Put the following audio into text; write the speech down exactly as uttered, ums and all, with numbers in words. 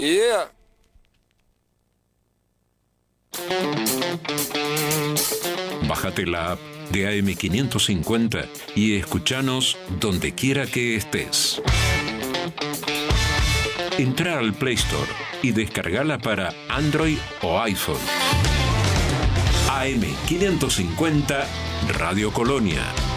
Yeah. Bájate la app de A M quinientos cincuenta y escuchanos donde quiera que estés. Entra al Play Store y descargala para Android o iPhone. A M quinientos cincuenta Radio Colonia.